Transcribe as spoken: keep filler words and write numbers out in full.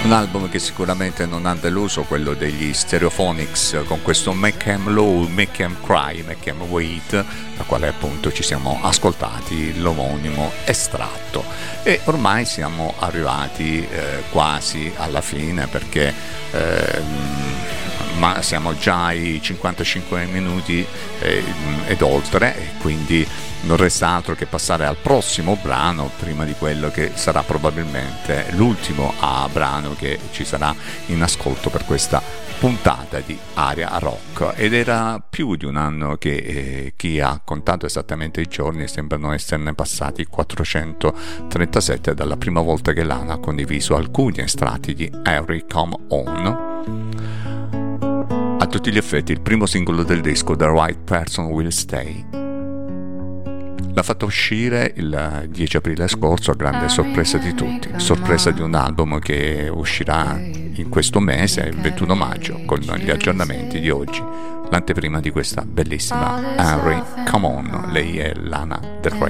Un album che sicuramente non ha deluso, quello degli Stereophonics, con questo Make 'Em Low, Make 'Em Cry, Make 'Em Wait, da quale appunto ci siamo ascoltati l'omonimo estratto. E ormai siamo arrivati eh, quasi alla fine, perché eh, ma siamo già ai cinquantacinque minuti eh, ed oltre, e quindi non resta altro che passare al prossimo brano, prima di quello che sarà probabilmente l'ultimo a brano che ci sarà in ascolto per questa puntata di Aria Rock. Ed era più di un anno che eh, chi ha contato esattamente i giorni sembrano esserne passati quattrocentotrentasette dalla prima volta che Lana ha condiviso alcuni estratti di Harry Come On. A tutti gli effetti il primo singolo del disco, The Right Person Will Stay. L'ha fatto uscire il dieci aprile scorso, a grande sorpresa di tutti, sorpresa di un album che uscirà in questo mese, il ventuno maggio, con gli aggiornamenti di oggi, l'anteprima di questa bellissima Harry Come On. Lei è Lana Del Rey.